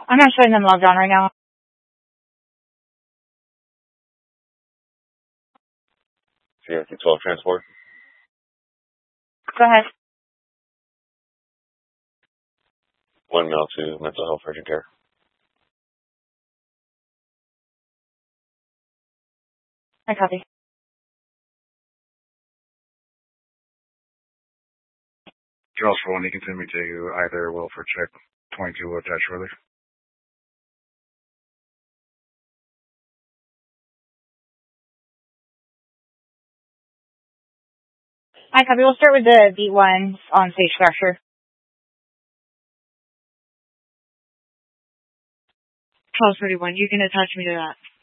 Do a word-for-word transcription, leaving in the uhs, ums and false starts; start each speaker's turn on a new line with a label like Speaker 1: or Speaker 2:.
Speaker 1: I'm not showing them logged on right now.
Speaker 2: C R T twelve transport.
Speaker 1: Go ahead.
Speaker 2: One mil to mental health urgent care.
Speaker 1: I copy.
Speaker 3: Charles for one, you can send me to either Wilford check twenty-two or attached further.
Speaker 1: I copy. We'll start with the B ones on stage structure.
Speaker 4: twelve thirty-one, you can attach me to that.